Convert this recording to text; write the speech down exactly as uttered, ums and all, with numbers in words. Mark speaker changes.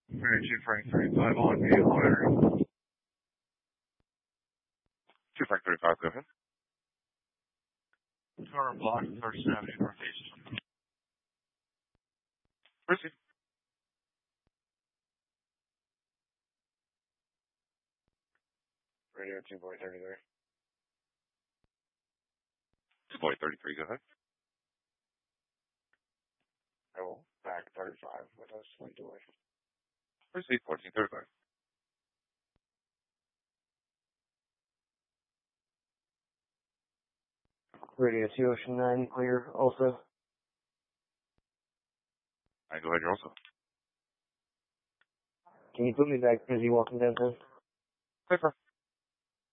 Speaker 1: two Frank thirty-five on me, whatever.
Speaker 2: two Frank thirty-five, go ahead.
Speaker 1: Car block, First Avenue Northeast.
Speaker 2: Proceed.
Speaker 1: Radio two point thirty-three.
Speaker 2: two point thirty-three, go ahead.
Speaker 1: Oh, back thirty-five with us, slight delay.
Speaker 2: Proceed, fourteen thirty-five.
Speaker 1: Radio two Ocean nine, clear also.
Speaker 2: I go ahead, you're also.
Speaker 1: Can you put me back busy walking downtown?
Speaker 2: Paper.